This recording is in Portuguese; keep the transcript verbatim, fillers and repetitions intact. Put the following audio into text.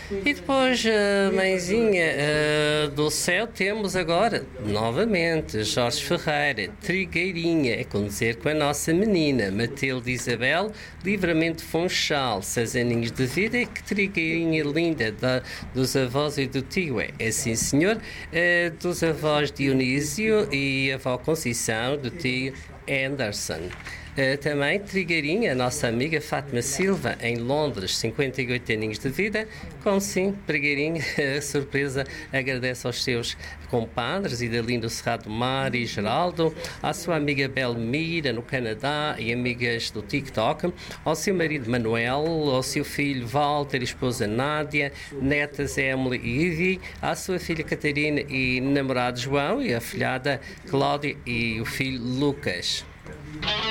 E depois, uh, mãezinha uh, do céu, temos agora, novamente, Jorge Ferreira, Trigueirinha, é condizer com a nossa menina, Matilde Isabel, Livramento Funchal, seis aninhos de vida, e que Trigueirinha linda da, dos avós e do tio é. É sim, senhor, uh, dos avós Dionísio e a avó Conceição, do tio Anderson. Uh, também Trigueirinha, a nossa amiga Fátima Silva, em Londres, cinquenta e oito aninhos de vida, como sim, Trigueirinha, surpresa, agradece aos seus compadres, Idalindo Cerrado do Mar e Geraldo, à sua amiga Belmira, no Canadá, e amigas do TikTok, ao seu marido Manuel, ao seu filho Walter e esposa Nádia, netas Emily e Ivy, à sua filha Catarina e namorado João, e a filhada Cláudia e o filho Lucas.